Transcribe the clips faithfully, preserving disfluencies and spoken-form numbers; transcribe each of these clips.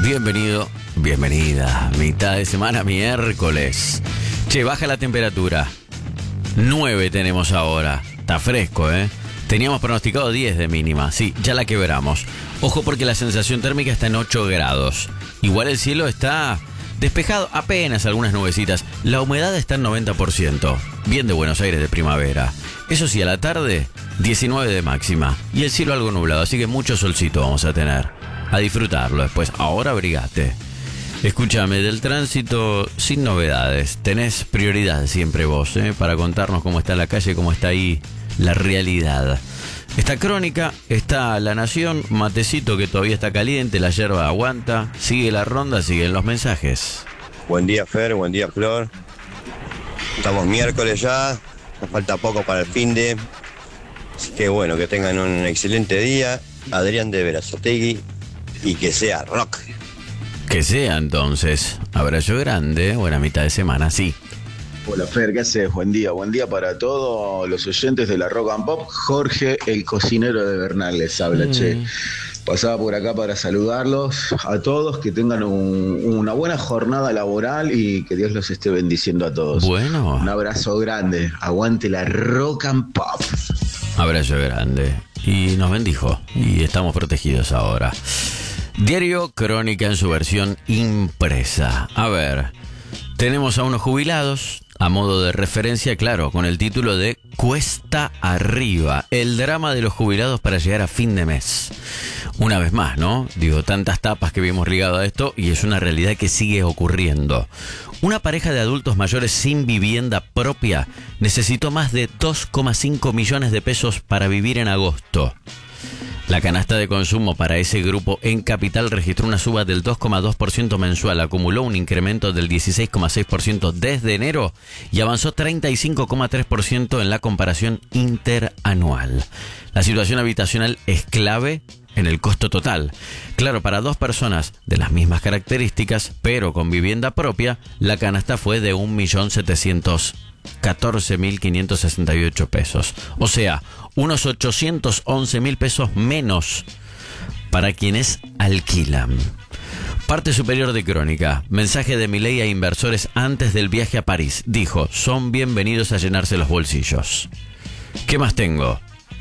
Bienvenido, bienvenida. Mitad de semana, miércoles. Che, baja la temperatura. nueve tenemos ahora. Está fresco, ¿eh? Teníamos pronosticado diez de mínima. Sí, ya la quebramos. Ojo porque la sensación térmica está en ocho grados. Igual el cielo está despejado, apenas algunas nubecitas. La humedad está en noventa por ciento. Bien de Buenos Aires de primavera. Eso sí, a la tarde, diecinueve de máxima. Y el cielo algo nublado, así que mucho solcito vamos a tener. A disfrutarlo después. Ahora abrigate. Escúchame, del tránsito sin novedades. Tenés prioridad siempre vos, ¿eh? Para contarnos cómo está la calle, cómo está ahí la realidad. Está Crónica, está La Nación, matecito que todavía está caliente, la yerba aguanta. Sigue la ronda, siguen los mensajes. Buen día, Fer, buen día, Flor. Estamos miércoles ya, nos falta poco para el finde. Así que bueno, que tengan un excelente día. Adrián de Verazategui, y que sea rock. Que sea entonces. Abrazo grande, buena mitad de semana, sí. Hola Fer, ¿qué haces? Buen día, buen día para todos los oyentes de la Rock and Pop. Jorge, el cocinero de Bernal, les habla, mm. che. Pasaba por acá para saludarlos a todos, que tengan un, una buena jornada laboral y que Dios los esté bendiciendo a todos. Bueno. Un abrazo grande, aguante la Rock and Pop. Abrazo grande. Y nos bendijo, y estamos protegidos ahora. Diario Crónica en su versión impresa. A ver, tenemos a unos jubilados, a modo de referencia, claro, con el título de Cuesta Arriba, el drama de los jubilados para llegar a fin de mes. Una vez más, ¿no? Digo, tantas tapas que vimos ligado a esto y es una realidad que sigue ocurriendo. Una pareja de adultos mayores sin vivienda propia necesitó más de dos coma cinco millones de pesos para vivir en agosto. La canasta de consumo para ese grupo en Capital registró una suba del dos coma dos por ciento mensual, acumuló un incremento del dieciséis coma seis por ciento desde enero y avanzó treinta y cinco coma tres por ciento en la comparación interanual. La situación habitacional es clave en el costo total. Claro, para dos personas de las mismas características, pero con vivienda propia, la canasta fue de un millón setecientos catorce mil quinientos sesenta y ocho pesos. O sea, unos ochocientos once mil pesos menos para quienes alquilan. Parte superior de Crónica. Mensaje de Milei a inversores antes del viaje a París. Dijo, son bienvenidos a llenarse los bolsillos. ¿Qué más tengo?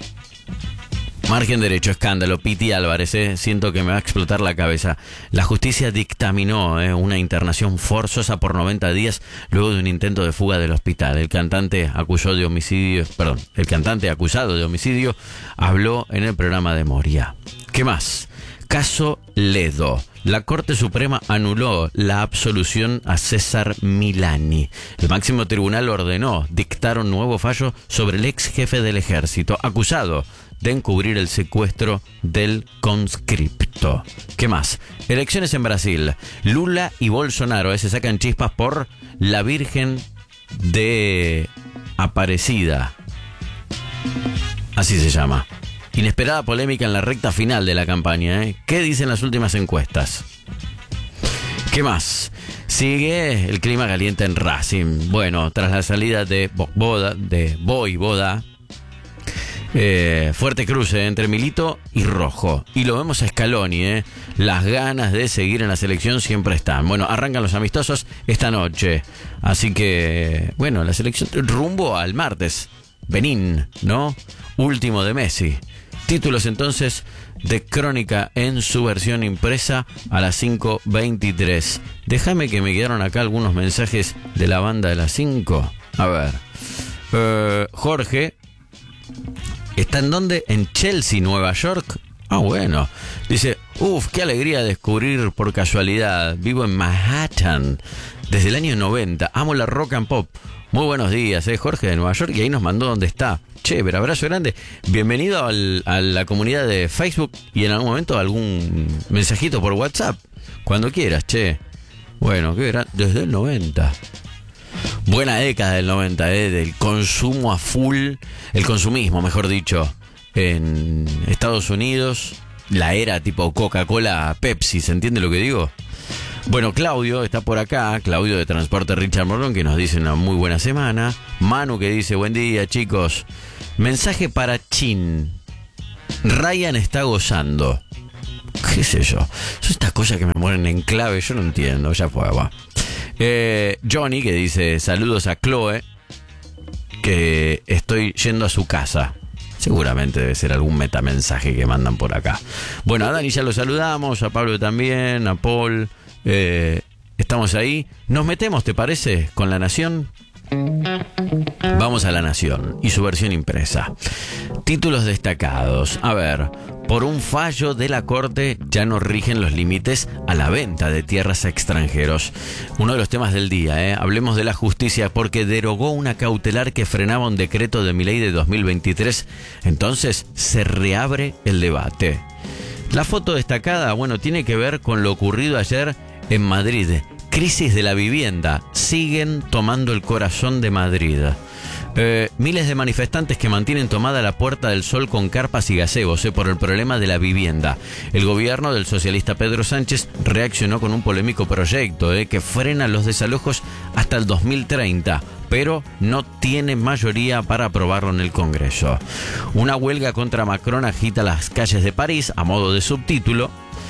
Margen derecho, escándalo, Piti Álvarez, eh. siento que me va a explotar la cabeza. La justicia dictaminó eh, una internación forzosa por noventa días luego de un intento de fuga del hospital. El cantante acusó de homicidio, perdón, el cantante acusado de homicidio habló en el programa de Moria. ¿Qué más? Caso Ledo. La Corte Suprema anuló la absolución a César Milani. El máximo tribunal ordenó dictar un nuevo fallo sobre el ex jefe del ejército, acusado de encubrir el secuestro del conscripto. ¿Qué más? Elecciones en Brasil. Lula y Bolsonaro eh, se sacan chispas por la Virgen de Aparecida. Así se llama. Inesperada polémica en la recta final de la campaña. ¿eh? ¿Qué dicen las últimas encuestas? ¿Qué más? Sigue el clima caliente en Racing. Bueno, tras la salida de Boda, de Voivoda, Eh, fuerte cruce entre Milito y Rojo. Y lo vemos a Scaloni, ¿eh? Las ganas de seguir en la selección siempre están. Bueno, arrancan los amistosos esta noche. Así que, bueno, la selección rumbo al martes. Benín, ¿no? Último de Messi. Títulos entonces de Crónica en su versión impresa a las cinco veintitrés. Déjame que me quedaron acá algunos mensajes de la banda de las cinco. A ver. Eh, Jorge. ¿Está en dónde? En Chelsea, Nueva York. Ah, bueno. Dice, uff, qué alegría descubrir por casualidad. Vivo en Manhattan desde el año noventa. Amo la rock and pop. Muy buenos días, eh, Jorge de Nueva York. Y ahí nos mandó dónde está. Che, pero abrazo grande. Bienvenido al, a la comunidad de Facebook y en algún momento algún mensajito por WhatsApp. Cuando quieras, che. Bueno, qué gran... Desde el noventa. Buena década del noventa, eh, del consumo a full, el consumismo, mejor dicho, en Estados Unidos, la era tipo Coca-Cola, Pepsi, ¿se entiende lo que digo? Bueno, Claudio está por acá, Claudio de Transporte Richard Morón, que nos dice una muy buena semana. Manu que dice, buen día chicos. Mensaje para Chin. Ryan está gozando. qué sé yo. Son estas cosas que me ponen en clave, yo no entiendo, ya fue, va. Eh, Johnny, que dice, saludos a Chloe, que estoy yendo a su casa. Seguramente debe ser algún metamensaje que mandan por acá. Bueno, a Dani ya lo saludamos, a Pablo también, a Paul. Eh, estamos ahí. Nos metemos, ¿te parece? Con La Nación. Vamos a La Nación y su versión impresa. Títulos destacados. A ver, por un fallo de la Corte ya no rigen los límites a la venta de tierras a extranjeros. Uno de los temas del día, ¿eh? Hablemos de la justicia porque derogó una cautelar que frenaba un decreto de Milei de dos mil veintitrés. Entonces se reabre el debate. La foto destacada, bueno, tiene que ver con lo ocurrido ayer en Madrid. Crisis de la vivienda. Siguen tomando el corazón de Madrid. Eh, miles de manifestantes que mantienen tomada la Puerta del Sol con carpas y gazebos eh, por el problema de la vivienda. El gobierno del socialista Pedro Sánchez reaccionó con un polémico proyecto eh, que frena los desalojos hasta el dos mil treinta, pero no tiene mayoría para aprobarlo en el Congreso. Una huelga contra Macron agita las calles de París a modo de subtítulo.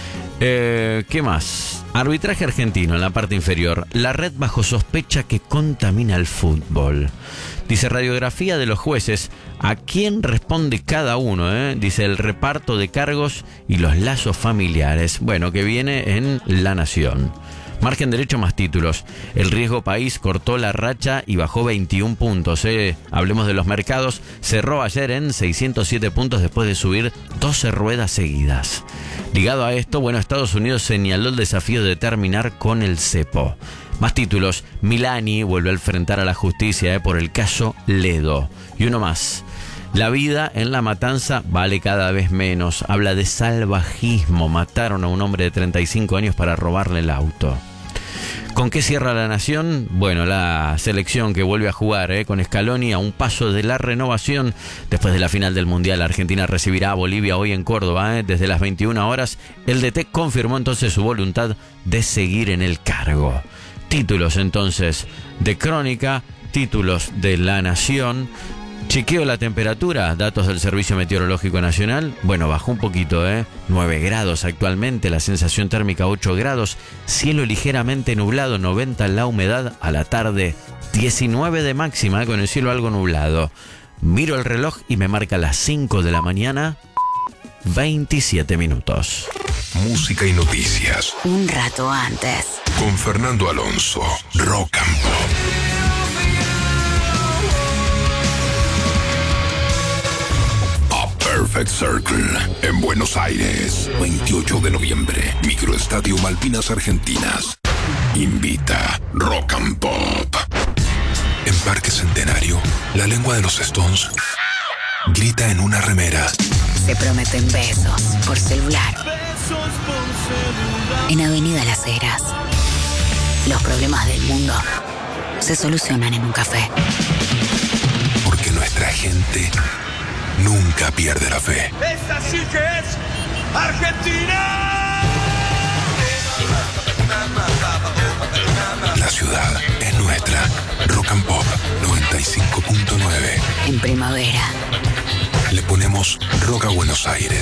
Eh, ¿Qué más? Arbitraje argentino en la parte inferior. La red bajo sospecha que contamina el fútbol. Dice radiografía de los jueces. ¿A quién responde cada uno? Eh? Dice el reparto de cargos y los lazos familiares. Bueno, que viene en La Nación. Margen derecho más títulos. El riesgo país cortó la racha y bajó veintiún puntos. Eh. Hablemos de los mercados. Cerró ayer en seiscientos siete puntos después de subir doce ruedas seguidas. Ligado a esto, bueno, Estados Unidos señaló el desafío de terminar con el cepo. Más títulos. Milani vuelve a enfrentar a la justicia eh, por el caso Ledo. Y uno más. La vida en La Matanza vale cada vez menos. Habla de salvajismo. Mataron a un hombre de treinta y cinco años para robarle el auto. ¿Con qué cierra La Nación? Bueno, la selección que vuelve a jugar eh, con Scaloni a un paso de la renovación. Después de la final del Mundial, Argentina recibirá a Bolivia hoy en Córdoba. Eh, desde las veintiuna horas, el D T confirmó entonces su voluntad de seguir en el cargo. Títulos entonces de Crónica, títulos de La Nación. Chequeo la temperatura, datos del Servicio Meteorológico Nacional. Bueno, bajó un poquito, ¿eh? nueve grados actualmente, la sensación térmica ocho grados, cielo ligeramente nublado, noventa la humedad, a la tarde diecinueve de máxima, ¿eh? Con el cielo algo nublado. Miro el reloj y me marca las cinco de la mañana, veintisiete minutos. Música y noticias. Un rato antes. Con Fernando Alonso, Rock and Pop. Perfect Circle, en Buenos Aires, veintiocho de noviembre, Microestadio Malvinas Argentinas. Invita Rock and Pop. En Parque Centenario, la lengua de los Stones grita en una remera. Se prometen besos por celular. En Avenida Las Heras, los problemas del mundo se solucionan en un café. Porque nuestra gente nunca pierde la fe. ¡Esta sí que es Argentina! La ciudad es nuestra. Rock and Pop noventa y cinco punto nueve. En primavera le ponemos rock a Buenos Aires.